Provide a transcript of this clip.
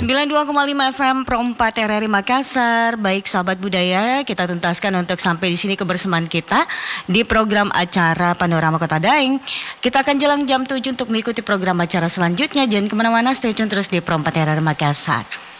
92,5 FM Pro 4 RRI Makassar. Baik sahabat budaya, kita tuntaskan untuk sampai di sini kebersamaan kita di program acara Panorama Kota Daeng. Kita akan jelang jam 7 untuk mengikuti program acara selanjutnya. Jangan kemana-mana, stay tune terus di Pro 4 RRI Makassar.